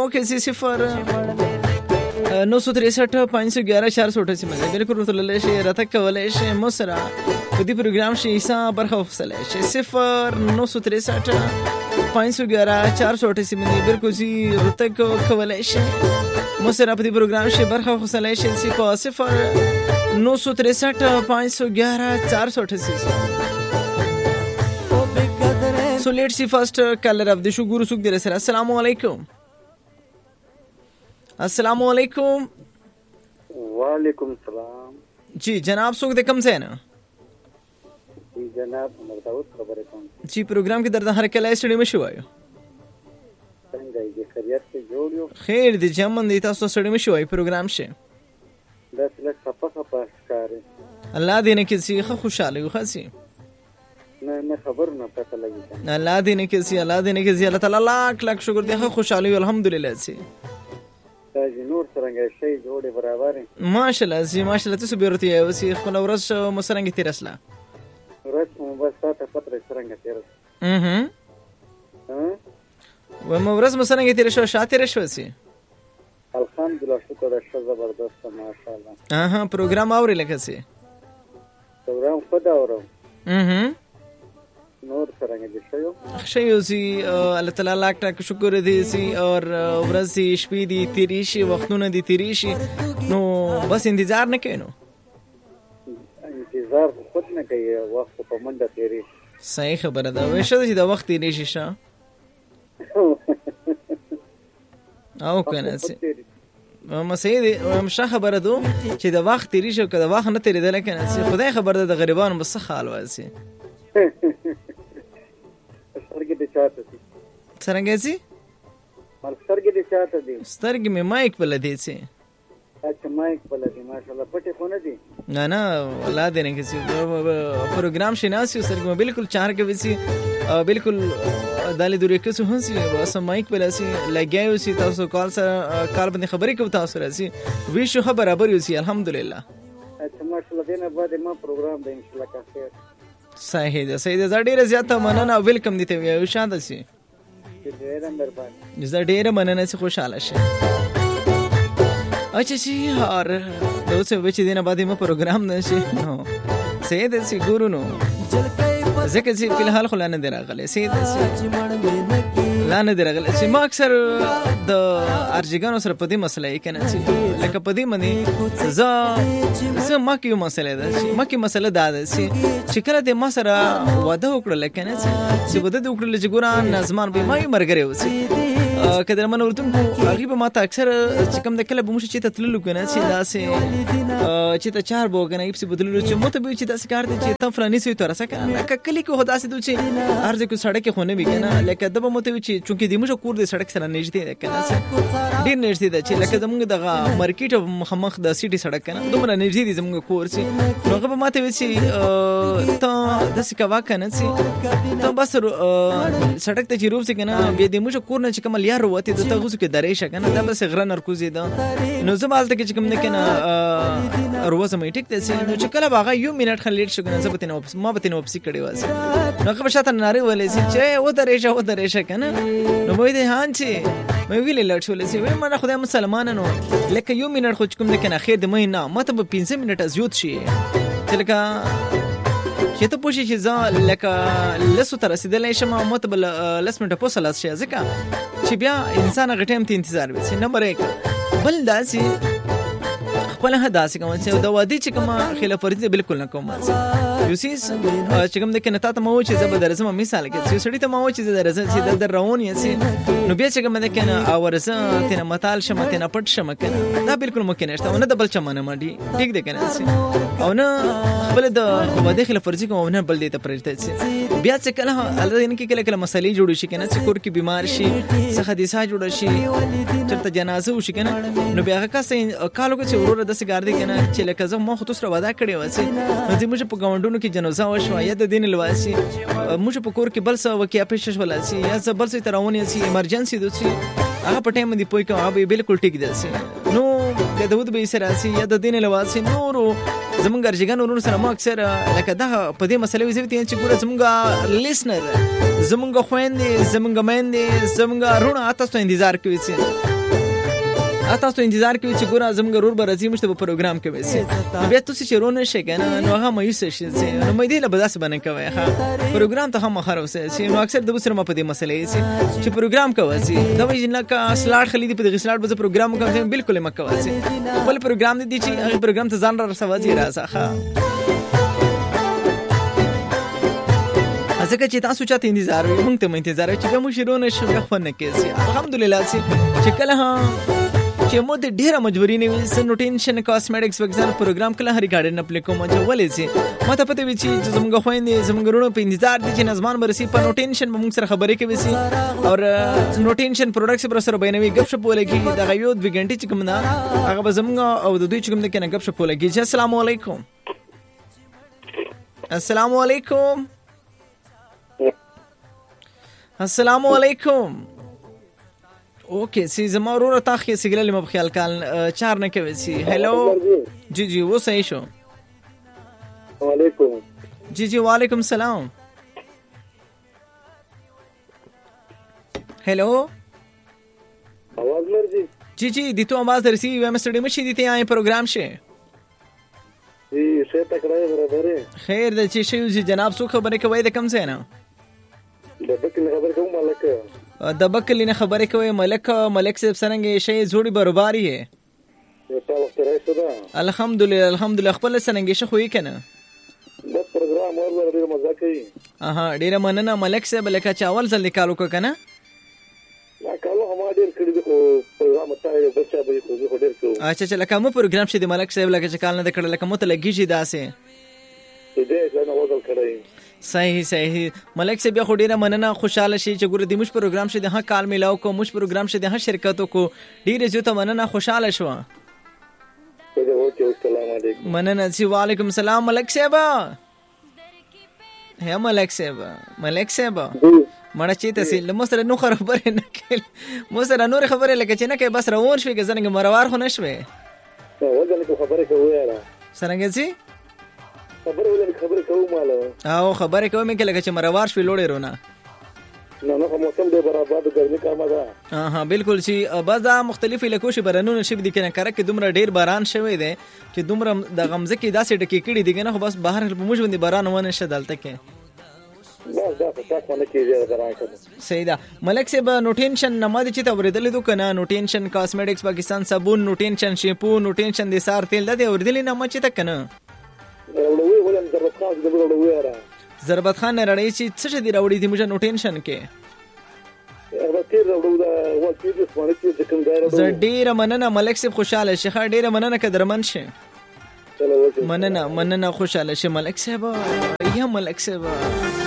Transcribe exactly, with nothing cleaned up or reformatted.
ओके सी सिफर नौ सौ तिरसठ पाँच सौ ग्यारह चार सौ अठासी में बिल्कुल रतुल्ले शे रतक कवले शे मुसरा कदी प्रोग्राम शे ईसा बरखा फसले शे सिफर नौ सौ तिरसठ पाँच सौ ग्यारह चार सौ अठासी में बिल्कुल सी रतक कवले शे मुसरा कदी प्रोग्राम शे बरखा फसले शे सिफर सिफर नौ सौ तिरसठ पाँच सौ ग्यारह चार सौ अठासी. So let's see first uh, caller of the show Guru Sukh Dire sir. Assalamu alaikum. Assalamu alaikum. Wa alaikum salam. जी जनाब सुख दे कम से है ना जी जनाब मरदाउद खबर है कौन जी प्रोग्राम के दर्द हर कला स्टडी में शो आयो संग ये खैरियत से जोड़ियो खैर दी जमन दी तासो स्टडी में शो आयो प्रोग्राम से दस लाख सपा सपा करे अल्लाह देने की सी खुशहाली हो खासी ना ना खबर ना पता लगी अल्लाह देने की सी अल्लाह देने की सी अल्लाह ताला लाख लाख शुक्र दे खुशहाली अल्हम्दुलिल्लाह सी ताजी नूर सरंगे शई जोड़े बराबर है माशाल्लाह जी माशाल्लाह तसो बेरती है वसी खला वरस मसरंगे तिरसला वरस बस साथ पत्र सरंगे तिरस mhm हां و مورز मसरंगे तिरसो शातिरश वसी अल्हम्दुलिल्लाह शुक्र है जबरदस्त माशाल्लाह हां हां प्रोग्राम और लेके से प्रोग्राम खुदा और mhm नूर सरंगे दिशयो शयो सी अल्लाह ताला लाख लाख शुक्र दे सी और वरसी शपी दी तिरीशी वक्तों दी तिरीशी नो बस इंतजार न केनो इंतजार खुद न कहिए वक्त पे मंडा तेरी सही खबर है वैसे तो दा वक्त तिरीशी शा او کنه سي ما سيدي مش خبره دو چې د وخت تیریشه کده وخت نه تیریدل کنه سي خدای خبر ده د غریبانو بس خال واسي سترګې د چاته دي څنګه سي مال سترګې د چاته دي سترګې مې مایک بل دي سي اچھا مایک بل دي ماشاءالله پټه کو نه دي نه نه ولا دې نه کسي پروګرام شناسي سترګې مې بالکل چار کې وسی بالکل دالي دوری کسو هنسي بس مایک بل سي لګیاو سي تاسو کال سره کال باندې خبرې کوم تاسو راسي وی شو برابر یو سي الحمدلله اچھا ماشاءالله دینه بعد ما پروګرام د ان شاء الله کا خیر صحیح ده صحیح ده ډیره زیاته مننه ویلکم دي ته یو شاده سي ډیره مهرباني زه ډیره مننه سي خوشاله شه اچھا جی اور دوسرے بچی دینا بعد ما پروگرام نشي نو سید سی ګورو نو ځکه چې په الحال خلانه دراغله سید سی لانه دراغله چې ما اکثر د ارجګانو سره په دې مسله یې کنه چې لکه په دې باندې ز ز ما کې مسله ده چې ما کې مسله ده چې کله د ما سره واده وکړل کنه چې واده وکړل چې ګوران نظمان به ما یې مرګره وسی کله من ورته هغه به ما ته اکثر چې کوم د کله به مشه چې تتللو کنه چې داسې چې ته چار بو کنه یې په بدللو چې مو ته به چې داسې کار دي چې ته فلاني سوی تر سره کنه لکه کلی کو هدا سي دوی چې ارزه کو سړک خونه وی کنه لکه دبه مو ته چې چونکې د موږ کور د سړک سره نږدې ده کنه ډیر نږدې ده چې لکه زمونږ د مارکیټ مخمخ د سیټي سړک کنه دومره نږدې دي زمونږ کور سي هغه به ما ته وی چې ته داسې کوا کنه چې ته بس سړک ته چې روب سي کنه به د موږ کور نه چې کوم یار وته د تاسو کې درې شکنه دا بس غره نرکوزي ده نو زمالته کې کوم نه کنه روزه مې ټیک ده نو چې کله باغه یو منټ خلیټ شو کنه زبته نو ما به نو واپس کړي واسه نو هغه بشاته ناره ولې چې و درې شو و درې شکنه نو مې ده هان چې مې ویلې لړ شو لسی وې ما خدای مسلمان نو لکه یو منټ خو کوم نه کنه خیر د مې نه ماته به پنځه منټ زیات شي چې لکه چې ته پوښی چې ځا لکه لسو تر رسیدلې شمه متبل لس منټه په سلاس شي ځکه چې بیا انسان غټیم ته انتظار وکړي نمبر یک بل داسي خپل هداسي کوم چې د وادي چې کوم خلاف ورزي بالکل نه کوم یو سیس چې کوم د کنه تا ته مو چې زبر درسم مثال کې چې سړی ته مو چې درسم چې د روان یې نو بیا چې کوم د کنه اورسه تنه متال شمه تنه پټ شمه کنه دا بالکل ممکن نشته ونه د بل چمنه مډي ټیک ده کنه او نه خپل د وادي خلاف ورزي کوم نه بل دې ته پرېږدي بیا چې کله الله دې کې کله کله مسلې جوړ شي کنه چې کور کې بیمار شي څه حادثه جوړ شي چرته جنازه وشي کنه نو بیا هغه کس کالو کې ورور د سګار دي کنه چې لکه زه مخ تو سره ودا کړی واسي نو دې موږ په ګاونډونو کې جنازه وشو یا د دین لواسي موږ په کور کې بل څه وکیا پېښ ولاسي یا څه بل څه ترونه سي ایمرجنسي دوی هغه په ټایم دی پوي کوم هغه بالکل ټیک دي نو د دوت به سره سي یا د دین لواسي نورو زمونږ ارجګان ورونو سره مو اکثر لکه دا په دې مسلې وزوي چې ګوره زمونږ لیسنر زمونږ خويندې زمونږ مېندې زمونږ رونه تاسو انتظار کوي تاسو انتظار کوي چې ګور اعظم غرور به راځي مشته په پروګرام کې وسی بیا تاسو چې رونه شي کنه نو هغه مې شي نو مې دې له بداس باندې کوي ها پروګرام ته هم خراب سي چې نو اکثر د بسره ما په دې مسلې سي چې پروګرام کوي سي دا وایي نه کا سلاټ خلیدي په دې سلاټ به پروګرام کوي بالکل مکه واسي خپل پروګرام دي چې هغه پروګرام ته ځان را رسوي راځه ها ځکه چې تاسو چاته انتظار وي موږ ته انتظار وي چې موږ شروع نشو خو نه کېږي الحمدلله چې کله ها چې مو د ډیره مجبوري نه وي سن ټینشن کاسمیټکس وګزار پروګرام کله هری ګارډن خپل کوم چې ولې سي ماته پته وي چې زموږ خويندې زموږ ورونو په انتظار دي چې نظمان برسي په نو ټینشن موږ سره خبرې کوي سي او نو ټینشن پروډکټس پر سره بینوي غب شپ ولګي د غيود وګنټي چې کوم نه هغه زموږ او د دوی چې کوم نه کنه غب شپ ولګي السلام علیکم السلام علیکم السلام علیکم اوکے سی زما ورور تاخی سیګل لم بخیال کال چار نه کوي سی هلو جی جی وہ صحیح شو وعلیکم جی جی وعلیکم السلام हेलो आवाज मर्जी जी जी दी तो आवाज रसी वे मस्टडी मशी दी आए प्रोग्राम शे जी से तकराए बराबर है खैर द ची जी जनाब सु खबर के वई द कम से ना दबकली खबर को मलक दबकली ने खबर के वई मलक मलक से सरंगे शे जोड़ी बरोबरी है تا وخت راځه دا الحمدلله الحمدلله خپل سننګ شه خوې کنه د پروګرام اور ډیر مزه کوي اها ډیر مننه ملک صاحب لکه چاول ځل نکالو کو کنه لا کالو هم ډیر کړي دغه پروګرام ته بچا به خو ډیر کو اچھا چې لکه مو پروګرام شه د ملک صاحب لکه چې کال نه کړه لکه مو ته لګیږي داسې دې ځنه وځل کړی صحیح صحیح ملک صاحب خو ډیره مننه خوشاله شي چې ګور د مش پروګرام شه د ها کال میلاو کو مش پروګرام شه د ها شرکتو کو ډیره زیاته مننه خوشاله شو السلام علیکم مننه سی وعلیکم السلام ملک صاحب ہے ملک صاحب ملک صاحب مړه چې تاسو لمو سره نو خبره نه کړل مو سره نور خبره لکه چې نه کې بس روان شوي که څنګه مروار خو نشوي وځل کو خبره کوي را څنګه سي خبره وځل خبره کوم ماله او خبره کوم کې لکه چې مروار شوي لوړې رونه نه نو موسم دې برابر د ګرمي کارما ده ها ها بالکل شي بعضه مختلفې لکوشي برانونه شي دي کنه کړه کې دومره ډیر باران شوی دی چې دومره د غمزه کې داسې ټکی کړي دي کنه خو بس بهر په موږ باندې باران ونه شه دلته کې بس دا څه څه کېږي باران کړه صحیح ده ملک صاحب نو ټینشن نه ماده چې ته ورېدلې دو کنه نو ټینشن کاسمیټکس پاکستان صابون نو ټینشن شیمپو نو ټینشن د سار تیل د ورېدلې نه ما چې ته کنه وروي ولن ضربت خاص د وروي را ضربت خان نه رړې چې څه دې راوړې دي موږ نو ټینشن کې زه ډیره مننه ملک صاحب خوشاله شي ښه ډیره مننه قدرمن شي مننه مننه خوشاله شي ملک صاحب یا ملک صاحب